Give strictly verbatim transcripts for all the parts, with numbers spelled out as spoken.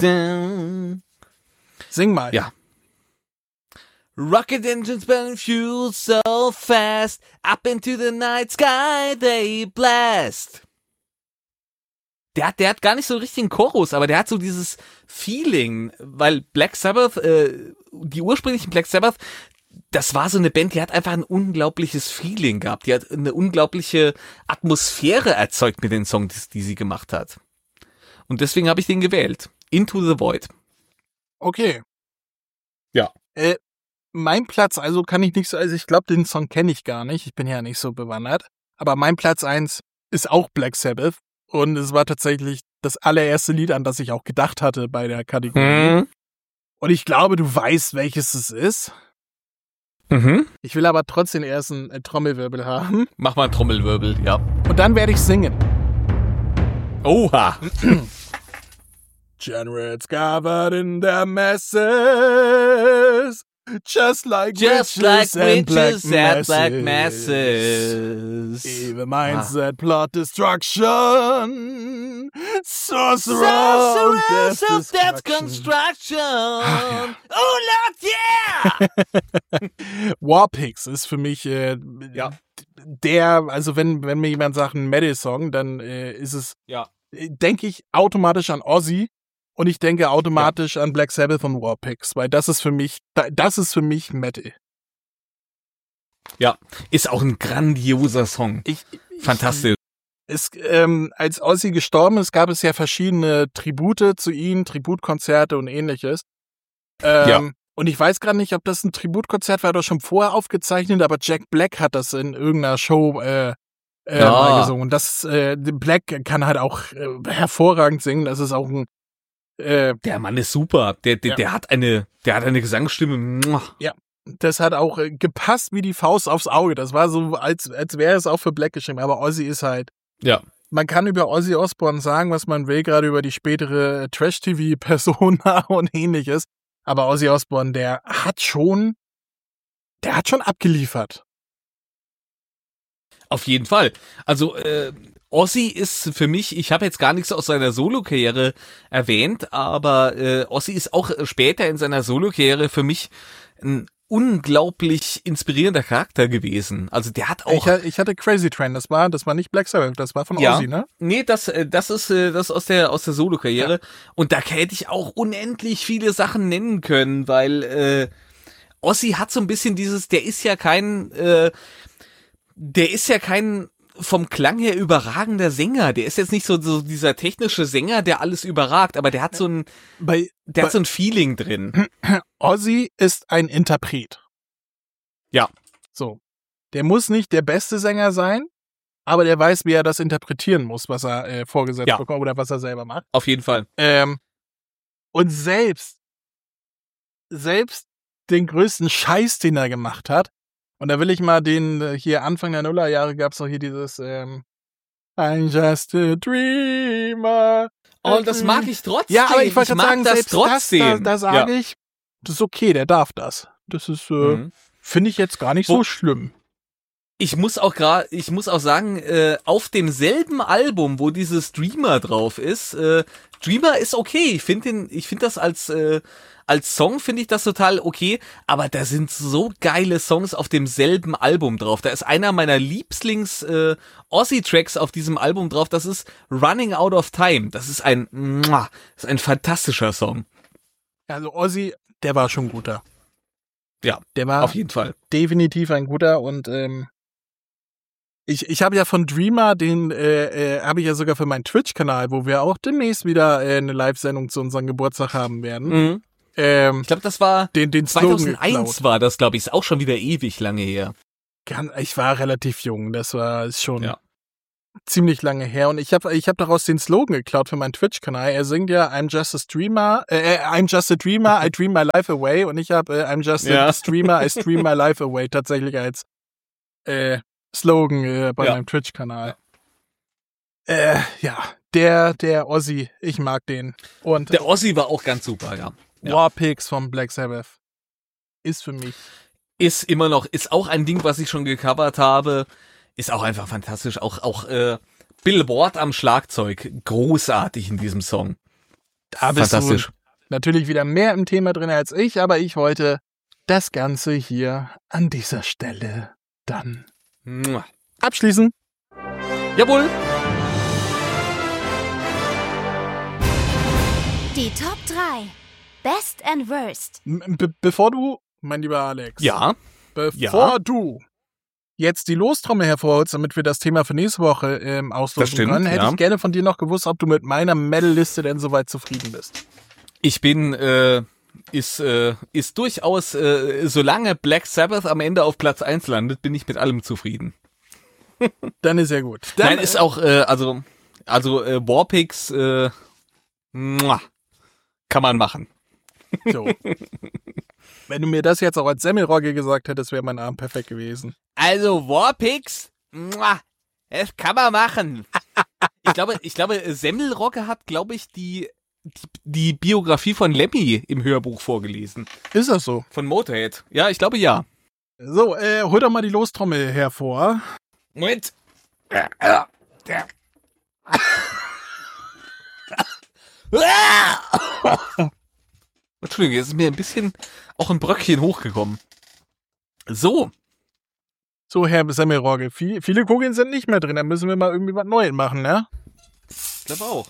dun. Sing mal. Ja. Rocket engines burn fuel so fast, up into the night sky they blast. Der hat, der hat gar nicht so richtig einen Chorus, aber der hat so dieses Feeling, weil Black Sabbath, äh, die ursprünglichen Black Sabbath, das war so eine Band, die hat einfach ein unglaubliches Feeling gehabt. Die hat eine unglaubliche Atmosphäre erzeugt mit den Songs, die sie gemacht hat. Und deswegen habe ich den gewählt. Into the Void. Okay. Ja. Äh, mein Platz, also kann ich nicht so, also ich glaube, den Song kenne ich gar nicht. Ich bin ja nicht so bewandert. Aber mein Platz eins ist auch Black Sabbath. Und es war tatsächlich das allererste Lied, an das ich auch gedacht hatte bei der Kategorie. Hm. Und ich glaube, du weißt, welches es ist. Mhm. Ich will aber trotzdem erst einen äh, Trommelwirbel haben. Mach mal einen Trommelwirbel, ja. Und dann werde ich singen. Oha. Generates covered in their messes. Just like Just witches like and black witches and black masses. masses. Evil minds Ah. that plot destruction. Sorcerers Sorcerers of of death Death construction. Construction. Oh Lord, yeah! Warpigs ist für mich äh, Ja. der, also wenn, wenn mir jemand sagt, ein Metal-Song, dann äh, ist es, Ja. äh, denke ich automatisch an Ozzy und ich denke automatisch an Black Sabbath und Warpigs, weil das ist für mich, da- das ist für mich Metal. Ja, ist auch ein grandioser Song. Ich, Fantastisch. Es, ähm, als Ozzy gestorben ist, gab es ja verschiedene Tribute zu ihm, Tributkonzerte und ähnliches. Ähm, Ja. Und ich weiß gerade nicht, ob das ein Tributkonzert war oder schon vorher aufgezeichnet, aber Jack Black hat das in irgendeiner Show äh, äh, Ja. mal gesungen. Und das, äh, Black kann halt auch äh, hervorragend singen. Das ist auch ein äh, Der Mann ist super. Der, der, Ja. der hat eine, der hat eine Gesangsstimme. Muah. Das hat auch äh, gepasst wie die Faust aufs Auge. Das war so, als, als wäre es auch für Black geschrieben. Aber Ozzy ist halt, Ja. man kann über Ozzy Osbourne sagen, was man will, gerade über die spätere Trash-T V-Persona und ähnliches. Aber Ozzy Osbourne, der hat schon, der hat schon abgeliefert. Auf jeden Fall. Also, äh, Ozzy ist für mich, ich habe jetzt gar nichts aus seiner Solo-Karriere erwähnt, aber äh, Ozzy ist auch später in seiner Solo-Karriere für mich ein unglaublich inspirierender Charakter gewesen. Also der hat auch... Ich, ich hatte Crazy Train, das war, das war nicht Black Sabbath, das war von Ja. Ozzy, ne? Nee, das, äh, das ist äh, das aus der aus der Solo-Karriere. Und da hätte ich auch unendlich viele Sachen nennen können, weil äh, Ozzy hat so ein bisschen dieses, der ist ja kein, äh, der ist ja kein vom Klang her überragender Sänger. Der ist jetzt nicht so, so dieser technische Sänger, der alles überragt, aber der hat so ein, Bei, der bei hat so ein Feeling drin. Ozzy ist ein Interpret. Ja. So. Der muss nicht der beste Sänger sein, aber der weiß, wie er das interpretieren muss, was er äh, vorgesetzt Ja. bekommt oder was er selber macht. Auf jeden Fall. Ähm, und selbst, selbst den größten Scheiß, den er gemacht hat, und da will ich mal den, äh, hier Anfang der Nullerjahre gab's doch hier dieses, ähm, I'm just a dreamer. Und das mag ich trotzdem. Ja, aber ich wollte mag gerade sagen, das selbst trotzdem. das, da, da sage Ja. ich, das ist okay, der darf das. Das ist, äh, Mhm. finde ich jetzt gar nicht Wo- so schlimm. Ich muss auch gerade, ich muss auch sagen, äh, auf demselben Album, wo dieses Dreamer drauf ist, äh, Dreamer ist okay. Ich finde den, ich finde das als äh, als Song finde ich das total okay, aber da sind so geile Songs auf demselben Album drauf. Da ist einer meiner Lieblings äh, Ozzy-Tracks auf diesem Album drauf. Das ist Running Out of Time. Das ist ein, muah, das ist ein fantastischer Song. Also Ozzy, der war schon guter. Ja, Der war auf jeden Fall. definitiv ein guter und ähm, ich, ich habe ja von Dreamer, den äh, äh, habe ich ja sogar für meinen Twitch-Kanal, wo wir auch demnächst wieder äh, eine Live-Sendung zu unserem Geburtstag haben werden. Mhm. Ähm, Ich glaube, das war den, den Slogan zweitausendeins geklaut. war das, glaube ich, ist auch schon wieder ewig lange her. Kann- Ich war relativ jung, das war ist schon Ja. ziemlich lange her und ich habe ich hab daraus den Slogan geklaut für meinen Twitch-Kanal. Er singt ja I'm just a streamer, äh, I'm just a dreamer, I dream my life away und ich habe äh, I'm just Ja. a streamer, I stream my life away tatsächlich als äh, Slogan äh, bei Ja. meinem Twitch-Kanal. Äh, ja, der der Ozzy, ich mag den und Der Ozzy war auch ganz super, ja. Ja. Warpigs vom Black Sabbath ist für mich Ist immer noch, ist auch ein Ding, was ich schon gecovert habe. Ist auch einfach fantastisch. Auch, auch äh, Bill Ward am Schlagzeug. Großartig in diesem Song. Da bist Fantastisch. du natürlich wieder mehr im Thema drin als ich, aber ich wollte das Ganze hier an dieser Stelle dann Mua. abschließen. Jawohl. Die Top drei. Best and Worst. Be- bevor du, mein lieber Alex, Ja. bevor Ja. du jetzt die Lostrommel hervorholst, damit wir das Thema für nächste Woche ähm, auslosen Das stimmt, können, hätte ja. ich gerne von dir noch gewusst, ob du mit meiner Medal-Liste denn soweit zufrieden bist. Ich bin, äh, ist, äh, ist durchaus, äh, solange Black Sabbath am Ende auf Platz eins landet, bin ich mit allem zufrieden. Dann ist ja gut. Dann, Nein, ist auch, äh, also, also, äh, Warpix, äh, muah, kann man machen. So. Wenn du mir das jetzt auch als Semmelrogge gesagt hättest, wäre mein Abend perfekt gewesen. Also, Warpix, muah, das kann man machen. Ich glaube, ich glaube, Semmelrogge hat, glaube ich, die, die, die Biografie von Lemmy im Hörbuch vorgelesen. Ist das so? Von Motorhead. Ja, ich glaube, ja. So, äh, hol doch mal die Lostrommel hervor. Moment. Entschuldigung, jetzt ist mir ein bisschen auch ein Bröckchen hochgekommen. So. So, Herr Semmelrogge, viel, viele Kugeln sind nicht mehr drin, dann müssen wir mal irgendwie was Neues machen, ne? Ich glaube auch.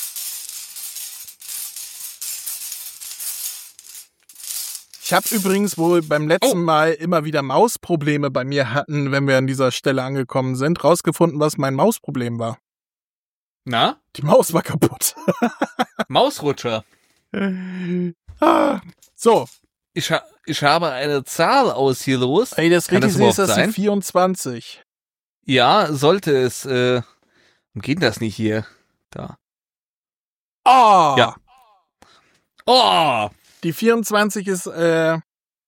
Ich habe übrigens wohl beim letzten Oh. Mal immer wieder Mausprobleme bei mir hatten, wenn wir an dieser Stelle angekommen sind, rausgefunden, was mein Mausproblem war. Na? Die Maus war kaputt. Mausrutscher. Ah, so, Ich, ha ich habe eine Zahl aus hier los. ey, das Kann das richtig ist, überhaupt das die sein? vierundzwanzig. Ja, sollte es. Äh, warum geht das nicht hier? Da. Oh! Ja. Oh! Die vierundzwanzig ist, äh,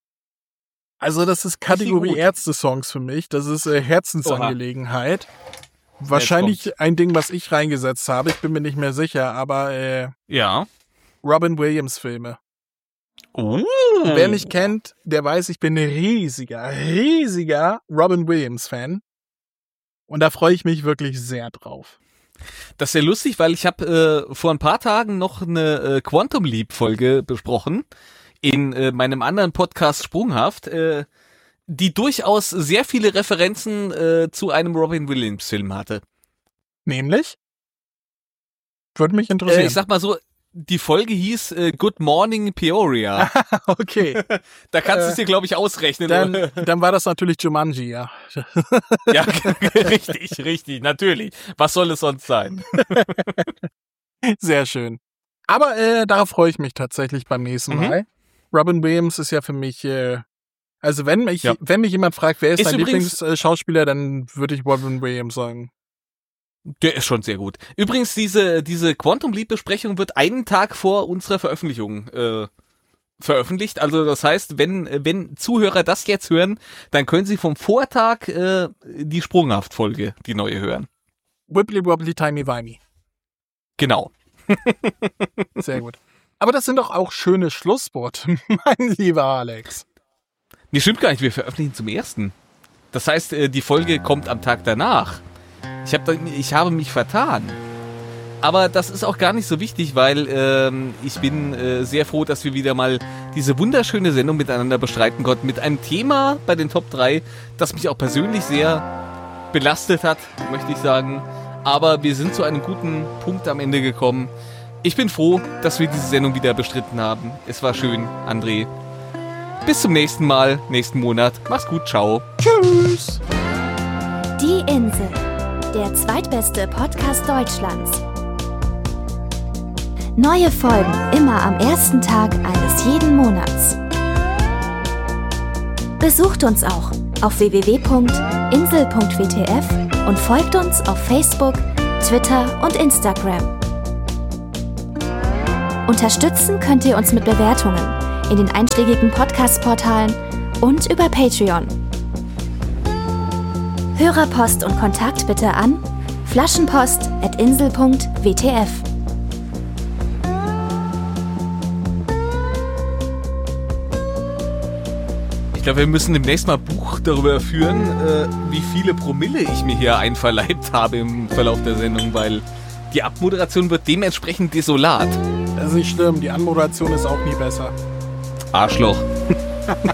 also das ist Kategorie gut. Ärzte-Songs für mich. Das ist äh, Herzensangelegenheit. Wahrscheinlich kommt's. ein Ding, was ich reingesetzt habe. Ich bin mir nicht mehr sicher, aber äh, Ja. Robin Williams-Filme. Oh. Wer mich kennt, der weiß, ich bin ein riesiger, riesiger Robin Williams-Fan. Und da freue ich mich wirklich sehr drauf. Das ist ja lustig, weil ich habe äh, vor ein paar Tagen noch eine äh, Quantum Leap Folge besprochen in äh, meinem anderen Podcast Sprunghaft, äh, die durchaus sehr viele Referenzen äh, zu einem Robin Williams Film hatte. Nämlich? Würde mich Äh, interessieren. ich sag mal so, die Folge hieß äh, Good Morning Peoria. Okay, Da kannst du Äh, es dir, glaube ich, ausrechnen. dann, dann war das natürlich Jumanji, ja. Ja, richtig, richtig, natürlich. Was soll es sonst sein? Sehr schön. Aber äh, darauf freue ich mich tatsächlich beim nächsten Mhm. Mal. Robin Williams ist ja für mich, äh, also wenn mich, Ja. wenn mich jemand fragt, wer ist, Ist dein übrigens- Lieblingsschauspieler, dann würde ich Robin Williams sagen. Der ist schon sehr gut. Übrigens, diese, diese Quantum Leap Besprechung wird einen Tag vor unserer Veröffentlichung äh, veröffentlicht. Also das heißt, wenn, wenn Zuhörer das jetzt hören, dann können sie vom Vortag äh, die Sprunghaft-Folge, die neue, hören. Wibbly Wobbly Timey Wimey. Genau. Sehr gut. Aber das sind doch auch schöne Schlussworte, mein lieber Alex. Nee, stimmt gar nicht, wir veröffentlichen zum ersten. Das heißt, äh, die Folge kommt am Tag danach. Ich, hab, da- ich habe mich vertan. Aber das ist auch gar nicht so wichtig, weil ähm, ich bin äh, sehr froh, dass wir wieder mal diese wunderschöne Sendung miteinander bestreiten konnten. Mit einem Thema bei den Top drei, das mich auch persönlich sehr belastet hat, möchte ich sagen. Aber wir sind zu einem guten Punkt am Ende gekommen. Ich bin froh, dass wir diese Sendung wieder bestritten haben. Es war schön, André. Bis zum nächsten Mal, nächsten Monat. Mach's gut, ciao. Tschüss. Die Insel. Der zweitbeste Podcast Deutschlands. Neue Folgen immer am ersten Tag eines jeden Monats. Besucht uns auch auf w w w punkt insel punkt w t f und folgt uns auf Facebook, Twitter und Instagram. Unterstützen könnt ihr uns mit Bewertungen in den einschlägigen Podcast-Portalen und über Patreon. Hörerpost und Kontakt bitte an flaschenpost at insel punkt w t f. Ich glaube, wir müssen demnächst mal Buch darüber führen, äh, wie viele Promille ich mir hier einverleibt habe im Verlauf der Sendung, weil die Abmoderation wird dementsprechend desolat. Das ist nicht schlimm, die Anmoderation ist auch nie besser. Arschloch.